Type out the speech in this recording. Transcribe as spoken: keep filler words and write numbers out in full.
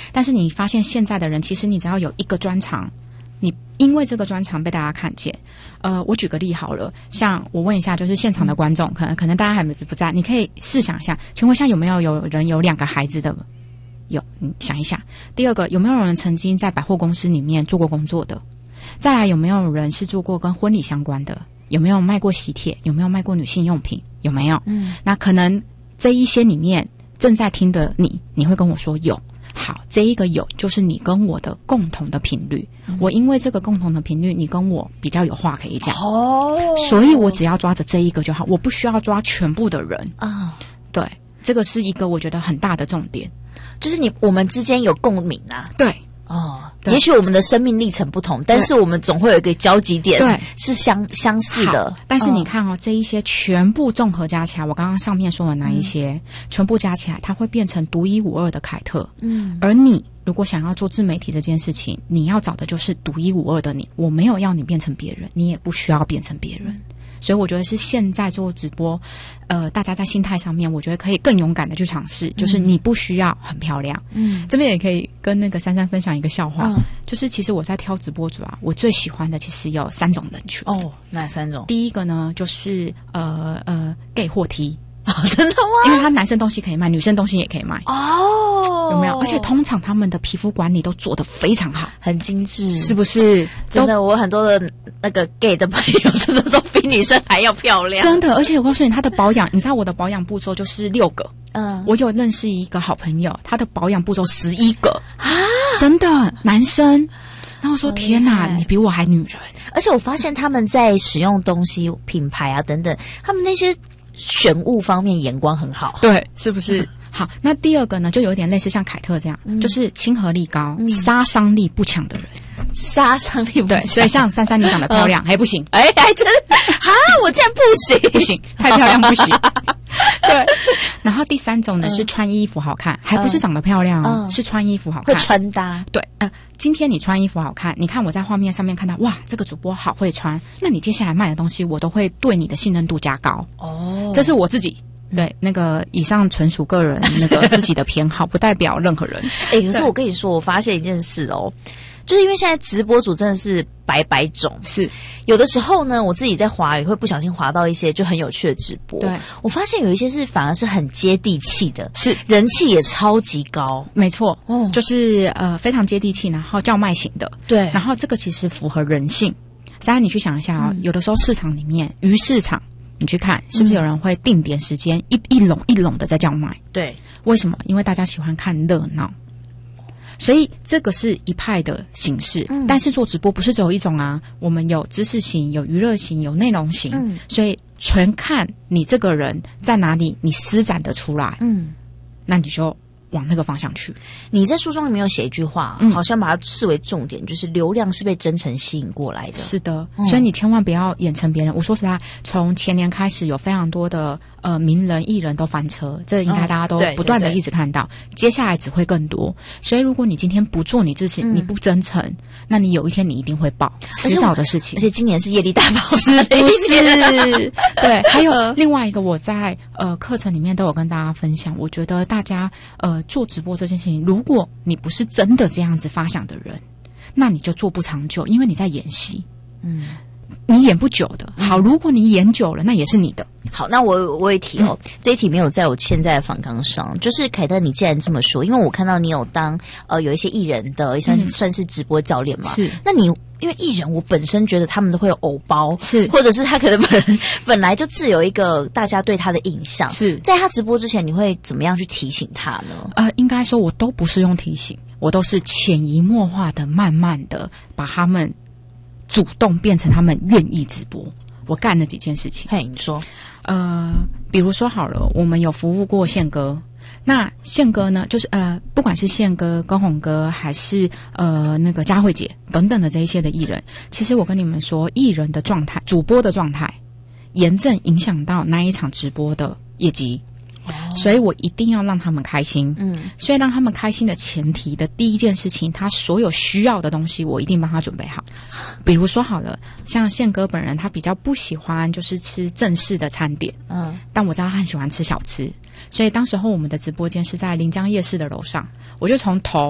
但是你发现现在的人，其实你只要有一个专长，你因为这个专长被大家看见。呃，我举个例好了，像我问一下，就是现场的观众，嗯、可能可能大家还没不在，你可以试想一下，请问一下有没有有人有两个孩子的？有，你想一下。第二个，有没有人曾经在百货公司里面做过工作的？再来，有没有人是做过跟婚礼相关的？有没有卖过喜帖？有没有卖过女性用品？有没有？嗯，那可能这一些里面正在听的你，你会跟我说有。好，这一个有就是你跟我的共同的频率、嗯、我因为这个共同的频率，你跟我比较有话可以讲哦，所以我只要抓着这一个就好，我不需要抓全部的人啊、哦。对，这个是一个我觉得很大的重点， 就是你我们之间有共鸣啊。 对哦，也许我们的生命历程不同，但是我们总会有一个交集点，对，是相相似的。 但是你看哦，嗯、这一些全部综合加起来，我刚刚上面说的那一些、嗯，全部加起来，它会变成独一无二的凯特。嗯，而你如果想要做自媒体这件事情，你要找的就是独一无二的你。我没有要你变成别人，你也不需要变成别人。嗯，所以我觉得是现在做直播，呃，大家在心态上面，我觉得可以更勇敢的去尝试、嗯，就是你不需要很漂亮。嗯，这边也可以跟那个珊珊分享一个笑话、嗯，就是其实我在挑直播主啊，我最喜欢的其实有三种人群。 哦，哪三种？ 第一个呢，就是呃呃 gay 或 T。 哦，真的吗？ 因为他男生东西可以卖，女生东西也可以卖。哦，有没有？而且通常他们的皮肤管理都做得非常好， 很精致， 是不是？ 真的，我很多的那个 gay 的朋友，真的都比女生还要漂亮。 真的，而且我告诉你，他的保养，你知道我的保养步骤就是六个。嗯，我有认识一个好朋友，他的保养步骤十一个啊，真的，男生。然后我说：“天哪，你比我还女人！” 而且我发现他们在使用东西、品牌啊等等，他们那些选物方面眼光很好， 对，是不是？好，那第二个呢，就有点类似像凯特这样，嗯、就是亲和力高、嗯、杀伤力不强的人。 杀伤力不强， 对，所以像珊珊你长得漂亮、嗯、还不行， 哎，还真啊，我竟然不行， 不行，太漂亮不行。对，然后第三种呢、嗯、是穿衣服好看，还不是长得漂亮哦，嗯、是穿衣服好看， 会穿搭。 对，呃，今天你穿衣服好看，你看我在画面上面看到，哇，这个主播好会穿，那你接下来卖的东西，我都会对你的信任度加高。哦，这是我自己。对，那个以上纯属个人那个自己的偏好，不代表任何人。 哎、欸，可是我跟你说，我发现一件事哦，就是因为现在直播主真的是百百种， 是有的时候呢，我自己在滑也会不小心滑到一些就很有趣的直播。对，我发现有一些是反而是很接地气的，是人气也超级高。 没错，哦，就是呃非常接地气，然后叫卖型的。对，然后这个其实符合人性。当然你去想一下啊、哦嗯，有的时候市场里面鱼市场。你去看是不是有人会定点时间、嗯、一一笼一笼的在叫卖？对，为什么？因为大家喜欢看热闹，所以这个是一派的形式、嗯。但是做直播不是只有一种啊，我们有知识型、有娱乐型、有内容型、嗯，所以全看你这个人在哪里，你施展得出来，嗯，那你就往那个方向去。 你在书中里面有写一句话、嗯、好像把它视为重点，就是流量是被真诚吸引过来的。 是的、嗯、所以你千万不要眼成别人。我说实在，从前年开始有非常多的呃名人艺人都翻车，这应该大家都不断的一直看到、嗯、对对对，接下来只会更多。所以如果你今天不做你自己、嗯、你不真诚，那你有一天你一定会爆，迟早的事情。 而且今年是业力大爆是不是？对，还有另外一个我在呃课程里面都有跟大家分享，我觉得大家呃做直播这件事情，如果你不是真的这样子发想的人，那你就做不长久，因为你在演戏，嗯，你演不久的。好，如果你演久了，那也是你的。 好，那我我也提哦、嗯，这一题没有在我现在的访纲上。就是凯特，你既然这么说，因为我看到你有当呃有一些艺人的，也算是、嗯、算是直播教练嘛，是。那你因为艺人，我本身觉得他们都会有偶包，是，或者是他可能本人本来就自有一个大家对他的印象，是在他直播之前，你会怎么样去提醒他呢？ 呃，应该说我都不是用提醒，我都是潜移默化的、慢慢的把他们主动变成他们愿意直播。我干了几件事情。 嘿，你说。 呃，比如说好了，我们有服务过宪哥。那宪哥呢，就是呃，不管是宪哥、高宏哥，还是呃那个佳慧姐等等的这一些的艺人，其实我跟你们说，艺人的状态、主播的状态，严正影响到那一场直播的业绩。所以我一定要让他们开心。嗯，所以让他们开心的前提的第一件事情，他所有需要的东西，我一定帮他准备好。比如说好了，像宪哥本人，他比较不喜欢就是吃正式的餐点，嗯，但我知道他很喜欢吃小吃，所以当时候我们的直播间是在临江夜市的楼上，我就从头